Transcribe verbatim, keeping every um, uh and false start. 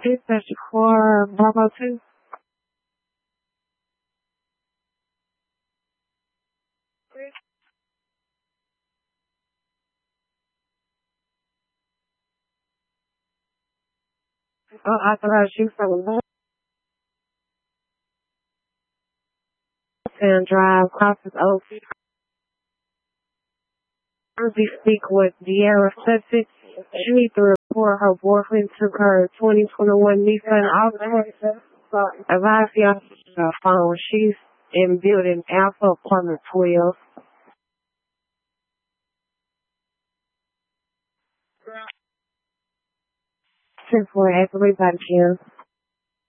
six, that's for Bravo two. Unauthorized use of a motor and drive crosses O C. Currently speak with De'Ara Sussex. She needs to report her boyfriend took her twenty twenty-one Nissan Altima. Advise y'all her phone. She's in building Alpha Apartment twelve. ten four, eight three, by the